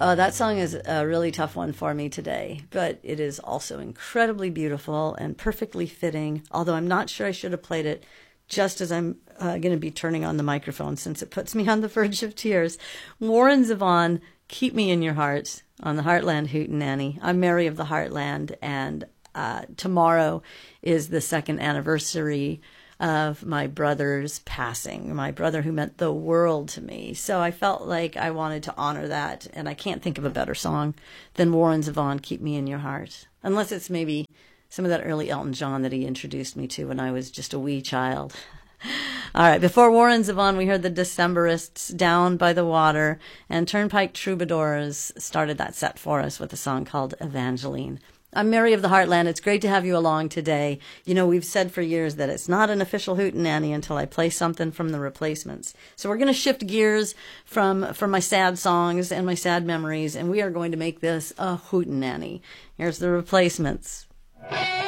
That song is a really tough one for me today, but it is also incredibly beautiful and perfectly fitting, although I'm not sure I should have played it just as I'm going to be turning on the microphone since it puts me on the verge of tears. Warren Zevon, Keep Me in Your Heart on the Heartland Hootenanny. I'm Mary of the Heartland, and tomorrow is the second anniversary of my brother's passing, my brother who meant the world to me. So I felt like I wanted to honor that, and I can't think of a better song than Warren Zevon, Keep Me in Your Heart, unless it's maybe some of that early Elton John that he introduced me to when I was just a wee child. All right, before Warren Zevon, we heard the Decemberists, Down by the Water, and Turnpike Troubadours started that set for us with a song called Evangeline. I'm Mary of the Heartland. It's great to have you along today. You know, we've said for years that it's not an official Hootenanny until I play something from the Replacements. So we're going to shift gears from my sad songs and my sad memories, and we are going to make this a Hootenanny. Here's the Replacements.